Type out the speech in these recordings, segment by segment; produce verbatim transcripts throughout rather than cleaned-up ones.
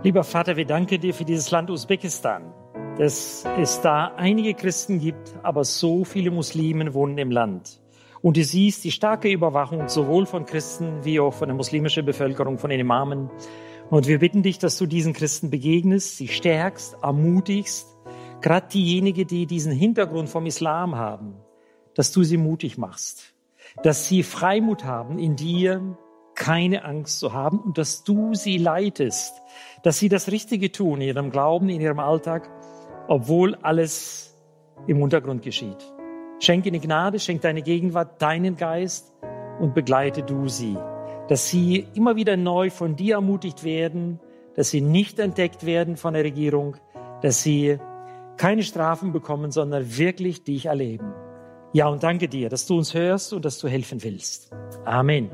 Lieber Vater, wir danken dir für dieses Land Usbekistan, dass es da einige Christen gibt, aber so viele Muslime wohnen im Land. Und du siehst die starke Überwachung sowohl von Christen wie auch von der muslimischen Bevölkerung, von den Imamen. Und wir bitten dich, dass du diesen Christen begegnest, sie stärkst, ermutigst, gerade diejenigen, die diesen Hintergrund vom Islam haben, dass du sie mutig machst, dass sie Freimut haben in dir, keine Angst zu haben und dass du sie leitest, dass sie das Richtige tun in ihrem Glauben, in ihrem Alltag, obwohl alles im Untergrund geschieht. Schenk ihnen Gnade, schenk deine Gegenwart, deinen Geist und begleite du sie, dass sie immer wieder neu von dir ermutigt werden, dass sie nicht entdeckt werden von der Regierung, dass sie keine Strafen bekommen, sondern wirklich dich erleben. Ja, und danke dir, dass du uns hörst und dass du helfen willst. Amen.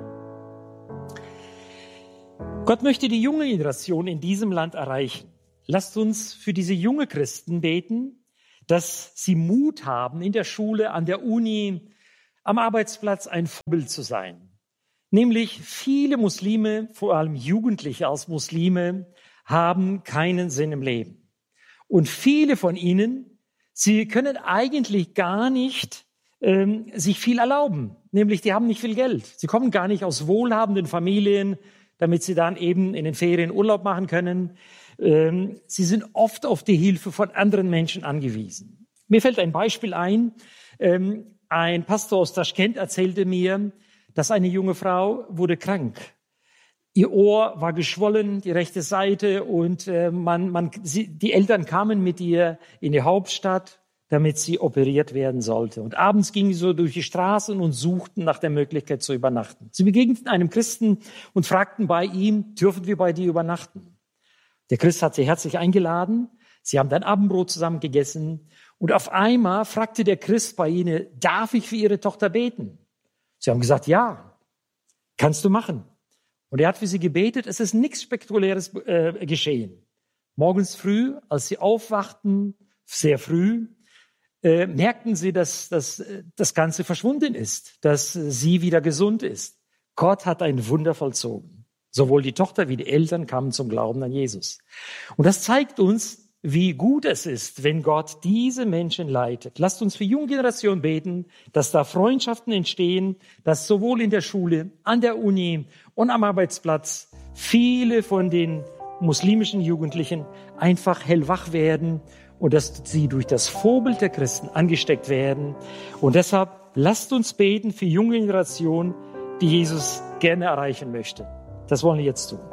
Gott möchte die junge Generation in diesem Land erreichen. Lasst uns für diese junge Christen beten, dass sie Mut haben, in der Schule, an der Uni, am Arbeitsplatz ein Vorbild zu sein. Nämlich viele Muslime, vor allem Jugendliche als Muslime, haben keinen Sinn im Leben. Und viele von ihnen, sie können eigentlich gar nicht ähm, sich viel erlauben. Nämlich, die haben nicht viel Geld. Sie kommen gar nicht aus wohlhabenden Familien, damit sie dann eben in den Ferien Urlaub machen können. Ähm, sie sind oft auf die Hilfe von anderen Menschen angewiesen. Mir fällt ein Beispiel ein. Ähm, ein Pastor aus Taschkent erzählte mir, dass eine junge Frau wurde krank. Ihr Ohr war geschwollen, die rechte Seite, und äh, man, man, sie, die Eltern kamen mit ihr in die Hauptstadt, damit sie operiert werden sollte. Und abends gingen sie so durch die Straßen und suchten nach der Möglichkeit zu übernachten. Sie begegneten einem Christen und fragten bei ihm, dürfen wir bei dir übernachten? Der Christ hat sie herzlich eingeladen. Sie haben dann Abendbrot zusammen gegessen. Und auf einmal fragte der Christ bei ihnen, darf ich für ihre Tochter beten? Sie haben gesagt, ja, kannst du machen. Und er hat für sie gebetet. Es ist nichts Spektakuläres äh, geschehen. Morgens früh, als sie aufwachten, sehr früh, äh, merkten sie, dass, dass äh, das Ganze verschwunden ist, dass äh, sie wieder gesund ist. Gott hat ein Wunder vollzogen. Sowohl die Tochter wie die Eltern kamen zum Glauben an Jesus. Und das zeigt uns, wie gut es ist, wenn Gott diese Menschen leitet. Lasst uns für die junge Generation beten, dass da Freundschaften entstehen, dass sowohl in der Schule, an der Uni und am Arbeitsplatz viele von den muslimischen Jugendlichen einfach hellwach werden und dass sie durch das Vorbild der Christen angesteckt werden. Und deshalb lasst uns beten für die junge Generation, die Jesus gerne erreichen möchte. Das wollen wir jetzt tun.